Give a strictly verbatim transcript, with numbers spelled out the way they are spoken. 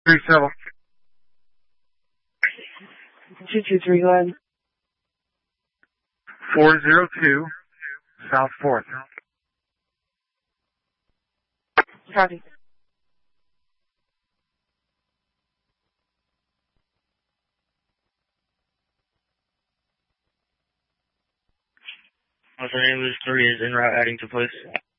Three seven. Two two three, go ahead. Four zero two South Fourth. Copy. Los Angeles three is en route heading to place.